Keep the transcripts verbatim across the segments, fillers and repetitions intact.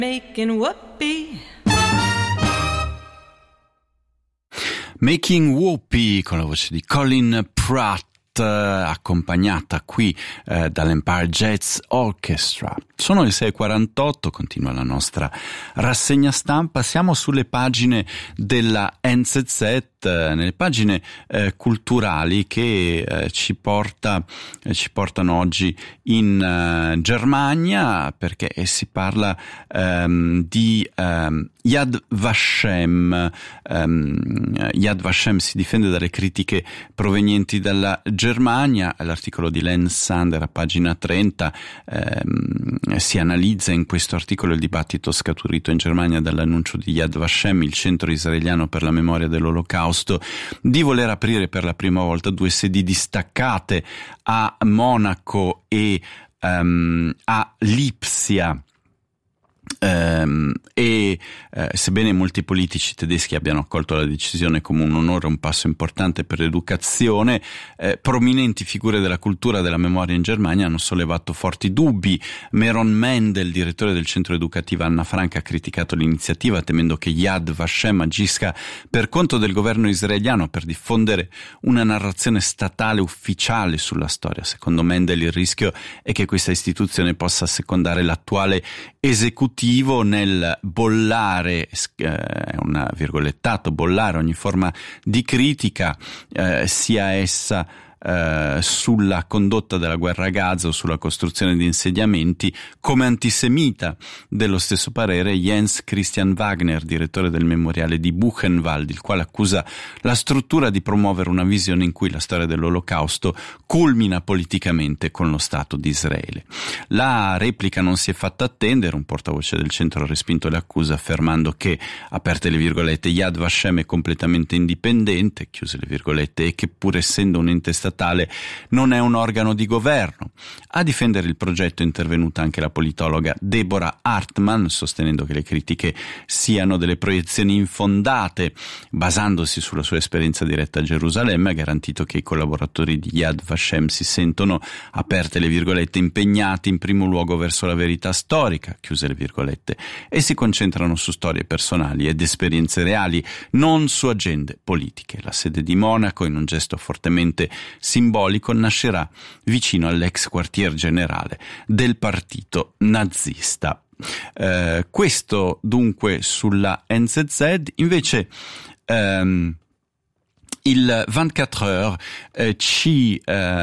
Making whoopee. Making Whoopee con la voce di Colin Pratt, accompagnata qui eh, dall'Empire Jazz Orchestra. Sono le sei e quarantotto, continua la nostra rassegna stampa. Siamo sulle pagine della N Z Z, eh, nelle pagine eh, culturali che eh, ci porta eh, ci portano oggi in eh, Germania, perché eh, si parla ehm, di ehm, Yad Vashem. Um, Yad Vashem si difende dalle critiche provenienti dalla Germania. L'articolo di Len Sander a pagina trenta um, si analizza in questo articolo il dibattito scaturito in Germania dall'annuncio di Yad Vashem, il centro israeliano per la memoria dell'Olocausto, di voler aprire per la prima volta due sedi distaccate a Monaco e um, a Lipsia. Um, e uh, sebbene molti politici tedeschi abbiano accolto la decisione come un onore, un passo importante per l'educazione, eh, prominenti figure della cultura e della memoria in Germania hanno sollevato forti dubbi. Meron Mendel, direttore del centro educativo Anna Frank, ha criticato l'iniziativa temendo che Yad Vashem agisca per conto del governo israeliano per diffondere una narrazione statale ufficiale sulla storia. Secondo Mendel il rischio è che questa istituzione possa assecondare l'attuale esecutivo nel bollare, è un virgolettato, bollare ogni forma di critica, eh, sia essa Uh, sulla condotta della guerra a Gaza o sulla costruzione di insediamenti, come antisemita. Dello stesso parere Jens Christian Wagner, direttore del memoriale di Buchenwald, il quale accusa la struttura di promuovere una visione in cui la storia dell'Olocausto culmina politicamente con lo Stato di Israele. La replica non si è fatta attendere, un portavoce del centro ha respinto le accuse affermando che, aperte le virgolette, Yad Vashem è completamente indipendente, chiuse le virgolette, e che pur essendo un ente statale non è un organo di governo. A difendere il progetto è intervenuta anche la politologa Deborah Hartmann, sostenendo che le critiche siano delle proiezioni infondate. Basandosi sulla sua esperienza diretta a Gerusalemme, ha garantito che i collaboratori di Yad Vashem si sentono, aperte le virgolette, impegnati in primo luogo verso la verità storica, chiuse le virgolette, e si concentrano su storie personali ed esperienze reali, non su agende politiche. La sede di Monaco, in un gesto fortemente simbolico, nascerà vicino all'ex quartier generale del partito nazista. Eh, questo dunque sulla N Z Z. Invece ehm, il ventiquattro heures eh, ci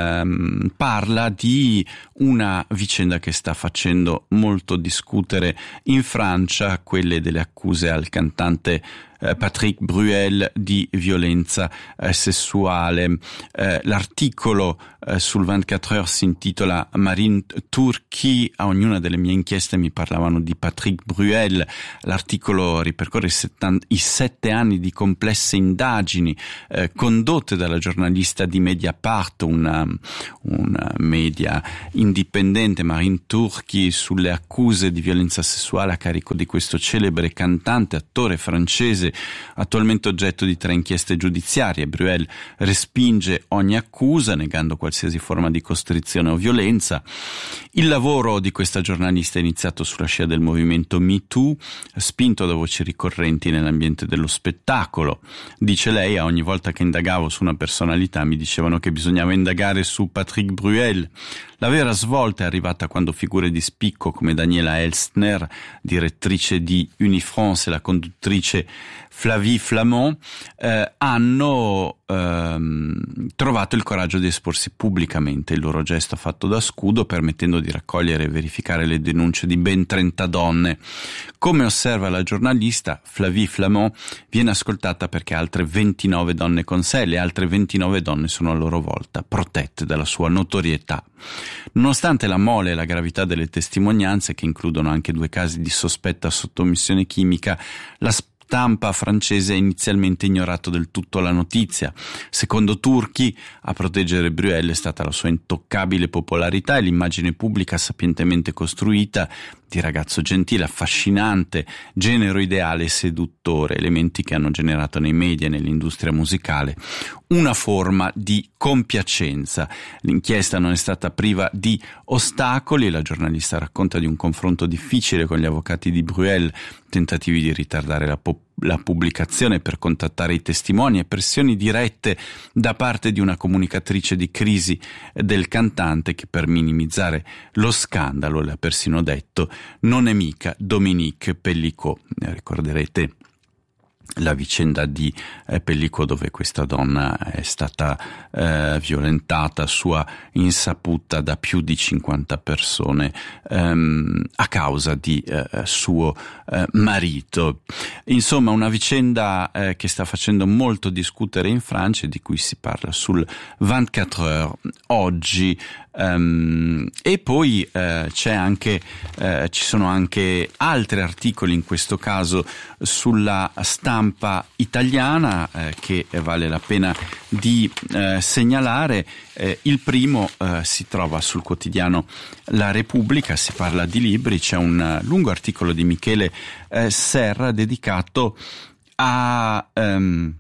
ehm, parla di una vicenda che sta facendo molto discutere in Francia, quelle delle accuse al cantante eh, Patrick Bruel di violenza eh, sessuale. Eh, l'articolo eh, sul ventiquattro heures si intitola Marine Turchi. A ognuna delle mie inchieste mi parlavano di Patrick Bruel. L'articolo ripercorre i, settant- i sette anni di complesse indagini eh, condotte dalla giornalista di Mediapart, una, una media indipendente, Marine Turchi, sulle accuse di violenza sessuale a carico di questo celebre cantante, attore francese, attualmente oggetto di tre inchieste giudiziarie. Bruel respinge ogni accusa, negando qualsiasi forma di costrizione o violenza. Il lavoro di questa giornalista è iniziato sulla scia del movimento Me Too, spinto da voci ricorrenti nell'ambiente dello spettacolo. Dice lei: a ogni volta che indagavo su una personalità mi dicevano che bisognava indagare su Patrick Bruel. La vera svolta è arrivata quando figure di spicco come Daniela Elstner, direttrice di Unifrance, e la conduttrice Flavie Flamand eh, hanno ehm, trovato il coraggio di esporsi pubblicamente. Il loro gesto ha fatto da scudo, permettendo di raccogliere e verificare le denunce di ben trenta donne. Come osserva la giornalista, Flavie Flamand viene ascoltata perché altre ventinove donne con sé, le altre ventinove donne sono a loro volta protette dalla sua notorietà. Nonostante la mole e la gravità delle testimonianze, che includono anche due casi di sospetta sottomissione chimica, la stampa francese ha inizialmente ignorato del tutto la notizia. Secondo Turchi, a proteggere Bruel è stata la sua intoccabile popolarità e l'immagine pubblica sapientemente costruita di ragazzo gentile, affascinante, genero ideale e seduttore, elementi che hanno generato nei media e nell'industria musicale una forma di compiacenza. L'inchiesta non è stata priva di ostacoli, la giornalista racconta di un confronto difficile con gli avvocati di Bruel, tentativi di ritardare la, po- la pubblicazione per contattare i testimoni e pressioni dirette da parte di una comunicatrice di crisi del cantante che per minimizzare lo scandalo le ha persino detto non è mica Dominique Pellicot. Ricorderete la vicenda di eh, Pellicot, dove questa donna è stata eh, violentata a sua insaputa da più di cinquanta persone ehm, a causa di eh, suo eh, marito. Insomma, una vicenda eh, che sta facendo molto discutere in Francia e di cui si parla sul ventiquattro heures oggi. Um, e poi uh, c'è anche uh, ci sono anche altri articoli, in questo caso sulla stampa italiana, uh, che vale la pena di uh, segnalare. Uh, il primo uh, si trova sul quotidiano La Repubblica, si parla di libri, c'è un uh, lungo articolo di Michele uh, Serra dedicato a um,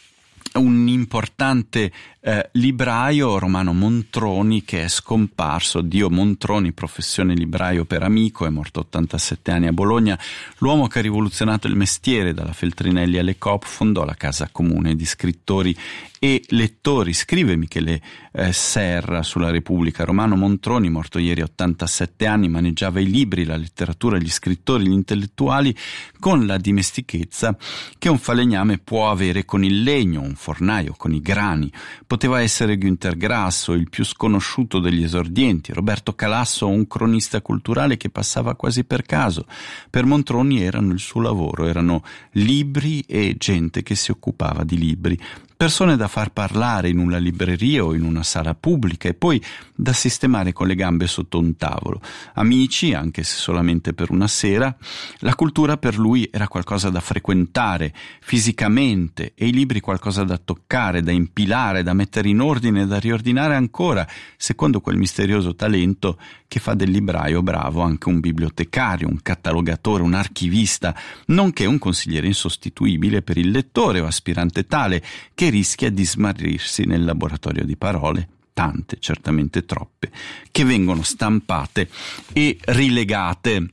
un importante eh, libraio, Romano Montroni, che è scomparso. Dio Montroni, professione libraio per amico, è morto a ottantasette anni a Bologna. L'uomo che ha rivoluzionato il mestiere dalla Feltrinelli alle Coop, fondò la Casa Comune di scrittori e lettori. Scrive Michele eh, Serra sulla Repubblica: Romano Montroni, morto ieri a ottantasette anni, maneggiava i libri, la letteratura, gli scrittori, gli intellettuali con la dimestichezza che un falegname può avere con il legno, un fornaio con i grani. Poteva essere Günter Grass, il più sconosciuto degli esordienti, Roberto Calasso, un cronista culturale che passava quasi per caso. Per Montroni erano il suo lavoro, erano libri e gente che si occupava di libri. Persone da far parlare in una libreria o in una sala pubblica e poi da sistemare con le gambe sotto un tavolo. Amici, anche se solamente per una sera. La cultura per lui era qualcosa da frequentare fisicamente e i libri qualcosa da toccare, da impilare, da mettere in ordine, da riordinare ancora, secondo quel misterioso talento che fa del libraio bravo anche un bibliotecario, un catalogatore, un archivista, nonché un consigliere insostituibile per il lettore o aspirante tale, che rischia di smarrirsi nel laboratorio di parole, tante, certamente troppe, che vengono stampate e rilegate.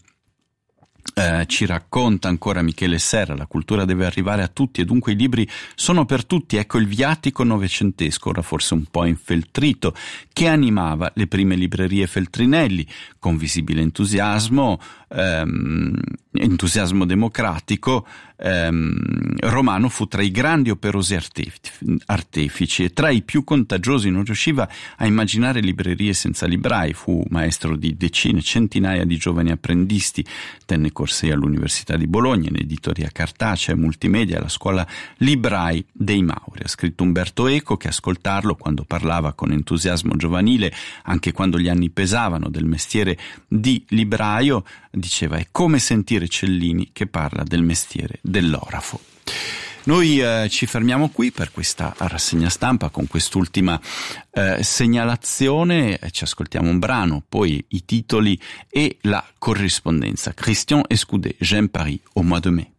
Eh, ci racconta ancora Michele Serra: la cultura deve arrivare a tutti e dunque i libri sono per tutti. Ecco il viatico novecentesco, ora forse un po' infeltrito, che animava le prime librerie Feltrinelli. Con visibile entusiasmo, ehm, entusiasmo democratico, ehm, Romano fu tra i grandi operosi artefici, artefici e tra i più contagiosi. Non riusciva a immaginare librerie senza librai. Fu maestro di decine, centinaia di giovani apprendisti, tenne corsi all'Università di Bologna, in editoria cartacea e multimedia, alla scuola Librai dei Mauri. Ha scritto Umberto Eco, che ascoltarlo quando parlava con entusiasmo giovanile, anche quando gli anni pesavano, del mestiere di libraio, diceva: è come sentire Cellini che parla del mestiere dell'orafo. Noi eh, ci fermiamo qui per questa rassegna stampa con quest'ultima eh, segnalazione. Ci ascoltiamo un brano, poi i titoli e la corrispondenza. Christian Escudé, J'aime Paris au mois de mai.